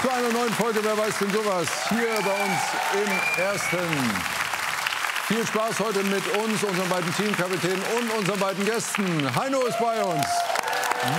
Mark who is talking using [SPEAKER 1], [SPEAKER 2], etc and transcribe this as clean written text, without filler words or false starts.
[SPEAKER 1] zu einer neuen Folge Wer weiß denn sowas? Hier bei uns im Ersten. Viel Spaß heute mit uns, unseren beiden Teamkapitänen und unseren beiden Gästen. Heino ist bei uns.